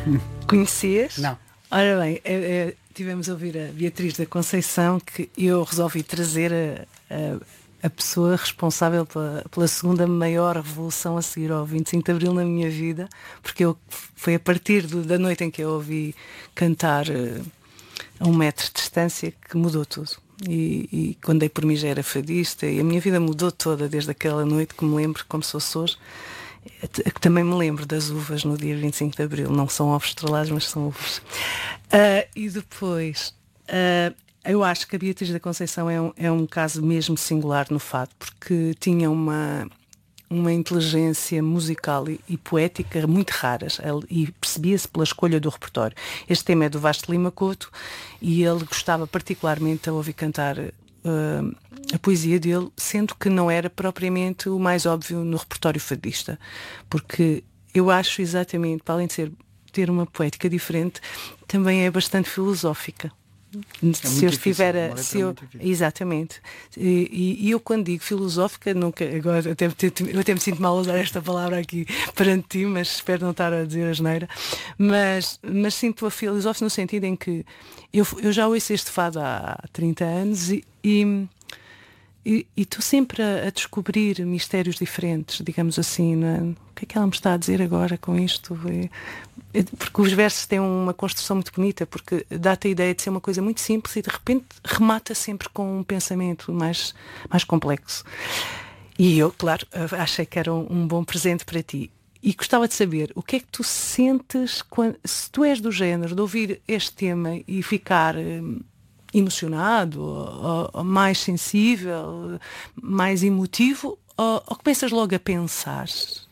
Conhecias? Não. Ora bem, tivemos a ouvir a Beatriz da Conceição, que eu resolvi trazer a pessoa responsável pela segunda maior revolução a seguir ao 25 de Abril na minha vida, porque foi a partir da noite em que eu ouvi cantar a 1 metro de distância que mudou tudo. E quando dei por mim já era fadista e a minha vida mudou toda desde aquela noite, que me lembro como se fosse hoje. Que também me lembro das uvas no dia 25 de Abril. Não são ovos estrelados, mas são uvas. E depois, eu acho que a Beatriz da Conceição é um caso mesmo singular no fado, porque tinha uma inteligência musical e poética muito raras, e percebia-se pela escolha do repertório. Este tema é do Vasco Lima Couto e ele gostava particularmente a ouvir cantar a poesia dele, sendo que não era propriamente o mais óbvio no repertório fadista, porque eu acho exatamente, para além de ter uma poética diferente, também é bastante filosófica. Se eu estiver exatamente, e eu quando digo filosófica, nunca, agora eu até me sinto mal a usar esta palavra aqui perante ti, mas espero não estar a dizer asneira, mas sinto a filosófica no sentido em que eu já ouço este fado há 30 anos e estou sempre a descobrir mistérios diferentes, digamos assim, não é? O que é que ela me está a dizer agora com isto? Porque os versos têm uma construção muito bonita, porque dá-te a ideia de ser uma coisa muito simples e de repente remata sempre com um pensamento mais complexo. E eu, claro, achei que era um bom presente para ti. E gostava de saber, o que é que tu sentes se tu és do género de ouvir este tema e ficar emocionado, ou mais sensível, mais emotivo, ou começas logo a pensar?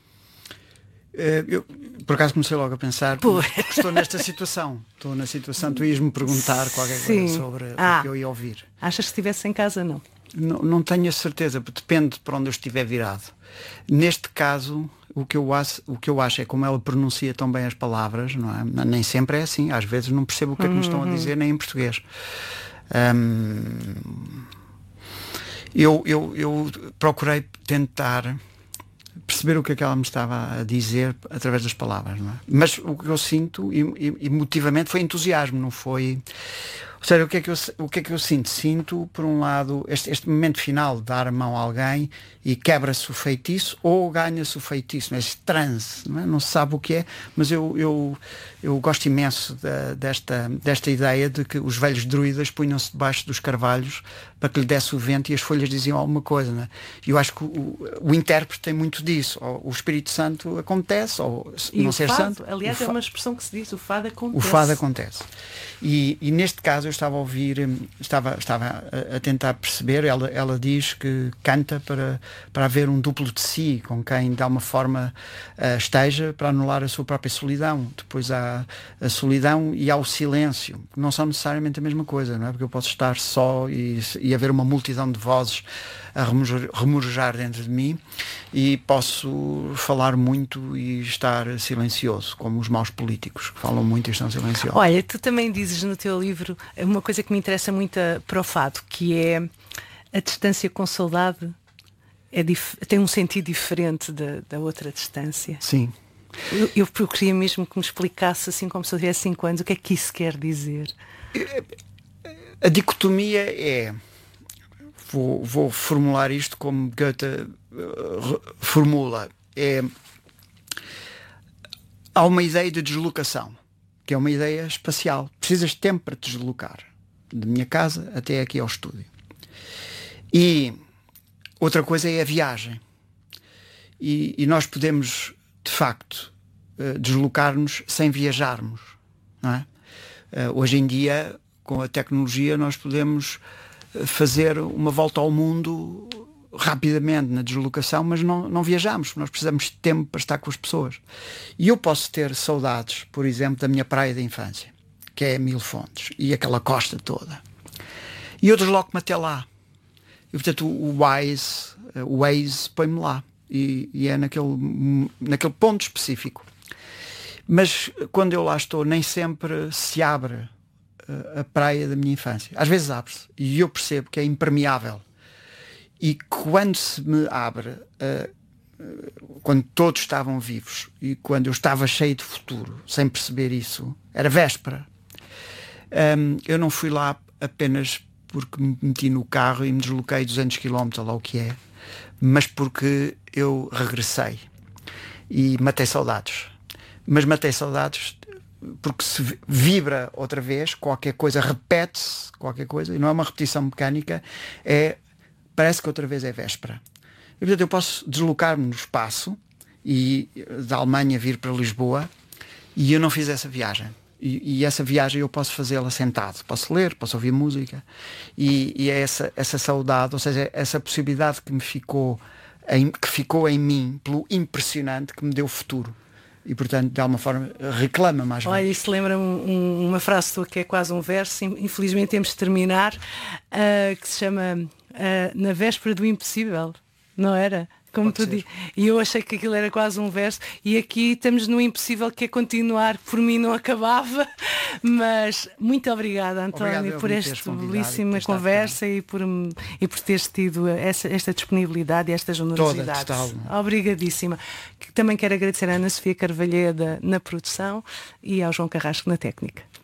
Eu, por acaso, comecei logo a pensar, porque estou nesta situação. Estou na situação, tu ias-me perguntar qualquer coisa sobre o que eu ia ouvir. Achas que estivesse em casa, não? Não tenho a certeza, porque depende de para onde eu estiver virado. Neste caso, o que eu acho é como ela pronuncia tão bem as palavras, não é? Nem sempre é assim. Às vezes não percebo o que é que me estão a dizer, nem em português. Eu procurei tentar perceber o que é que ela me estava a dizer através das palavras, não é? Mas o que eu sinto emotivamente foi entusiasmo, não foi... Ou seja, o que é que eu sinto? Sinto, por um lado, este momento final de dar a mão a alguém e quebra-se o feitiço ou ganha-se o feitiço, mas transe, não é? Não se sabe o que é, mas eu gosto imenso desta ideia de que os velhos druidas punham-se debaixo dos carvalhos para que lhe desse o vento e as folhas diziam alguma coisa, não é? E eu acho que o intérprete tem muito disso. Ou o Espírito Santo acontece, ou e não ser fado, santo. aliás, é uma expressão que se diz, o fado acontece. O fado acontece. E neste caso eu estava a ouvir, estava a tentar perceber, ela diz que canta para haver um duplo de si, com quem de alguma forma esteja, para anular a sua própria solidão. Depois há a solidão e há o silêncio, que não são necessariamente a mesma coisa, não é? Porque eu posso estar só e haver uma multidão de vozes a remorejar dentro de mim e posso falar muito e estar silencioso, como os maus políticos que falam muito e estão silenciosos. Olha, tu também dizes no teu livro uma coisa que me interessa muito para o fado, que é a distância com saudade tem um sentido diferente da outra distância. Sim. Eu queria mesmo que me explicasse, assim como se eu tivesse 5 anos, o que é que isso quer dizer. A dicotomia é... Vou formular isto como Goethe formula. Há uma ideia de deslocação, que é uma ideia espacial. Precisas de tempo para te deslocar, de minha casa até aqui ao estúdio. E outra coisa é a viagem. E nós podemos, de facto, deslocar-nos sem viajarmos, não é? Hoje em dia, com a tecnologia, nós podemos fazer uma volta ao mundo rapidamente na deslocação, mas não viajamos, nós precisamos de tempo para estar com as pessoas. E eu posso ter saudades, por exemplo, da minha praia da infância, que é Mil Fontes, e aquela costa toda. E eu desloco-me até lá. E portanto o Waze põe-me lá. E é naquele ponto específico. Mas quando eu lá estou, nem sempre se abre a praia da minha infância. Às vezes abre-se e eu percebo que é impermeável. E quando se me abre, quando todos estavam vivos e quando eu estava cheio de futuro, sem perceber isso, era véspera. Eu não fui lá apenas porque me meti no carro e me desloquei 200 km, lá o que é, mas porque eu regressei e matei saudades. Mas matei saudades porque se vibra outra vez, qualquer coisa repete-se, qualquer coisa, e não é uma repetição mecânica, parece que outra vez é véspera. E, portanto, eu posso deslocar-me no espaço e da Alemanha vir para Lisboa, e eu não fiz essa viagem. E essa viagem eu posso fazê-la sentado. Posso ler, posso ouvir música. E é essa saudade, ou seja, essa possibilidade que ficou em mim, pelo impressionante que me deu futuro. E, portanto, de alguma forma, reclama mais. Olha, isso lembra-me uma frase tua que é quase um verso. Infelizmente temos de terminar, que se chama Na Véspera do Impossível. Não era? Como tu dizes. E eu achei que aquilo era quase um verso. E aqui estamos no impossível, que é continuar. Por mim não acabava. Mas muito obrigada, António. Obrigado por esta belíssima conversa e por teres tido esta disponibilidade e esta generosidade. Toda, obrigadíssima. Também quero agradecer à Ana Sofia Carvalheda na produção e ao João Carrasco na técnica.